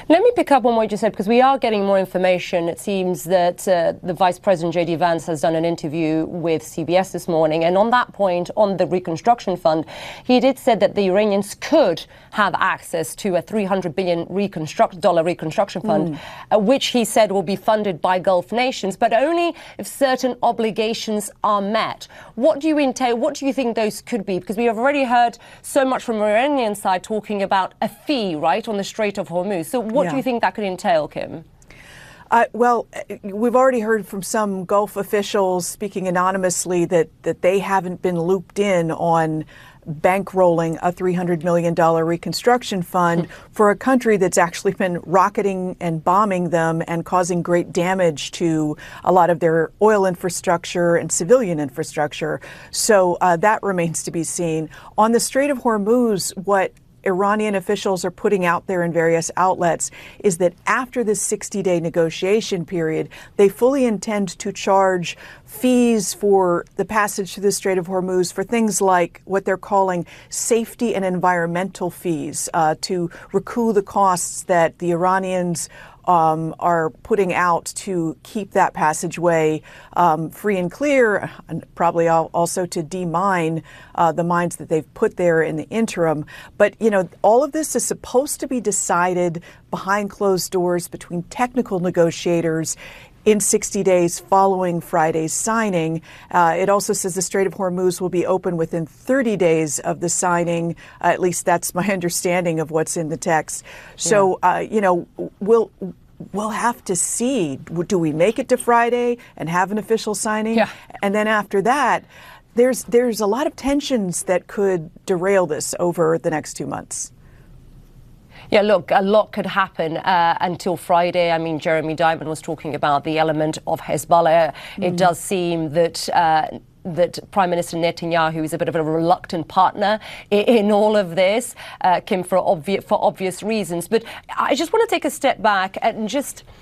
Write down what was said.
Let me pick up on what you said, because we are getting more information. It seems that the Vice President, J.D. Vance, has done an interview with CBS this morning. And on that point, on the reconstruction fund, he did say that the Iranians could have access to a $300 billion reconstruction fund, which he said will be funded by Gulf nations, but only if certain obligations are met. What do you entail? What do you think those could be? Because we have already heard so much from the Iranian side talking about a fee, right, on the Strait of Hormuz. So what do you think that could entail, Kim? Well, we've already heard from some Gulf officials speaking anonymously that they haven't been looped in on bankrolling a $300 million reconstruction fund for a country that's actually been rocketing and bombing them and causing great damage to a lot of their oil infrastructure and civilian infrastructure. So that remains to be seen. On the Strait of Hormuz, what Iranian officials are putting out there in various outlets is that after this 60-day negotiation period, they fully intend to charge fees for the passage through the Strait of Hormuz for things like what they're calling safety and environmental fees to recoup the costs that the Iranians are putting out to keep that passageway free and clear, and probably also to demine the mines that they've put there in the interim. But, you know, all of this is supposed to be decided behind closed doors between technical negotiators in 60 days following Friday's signing. It also says the Strait of Hormuz will be open within 30 days of the signing. At least that's my understanding of what's in the text. So, you know, we'll have to see. Do we make it to Friday and have an official signing? Yeah. And then after that, there's a lot of tensions that could derail this over the next 2 months. Yeah, look, a lot could happen until Friday. I mean, Jeremy Diamond was talking about the element of Hezbollah. It does seem that that Prime Minister Netanyahu is a bit of a reluctant partner in all of this, Kim, for obvious reasons. But I just want to take a step back and just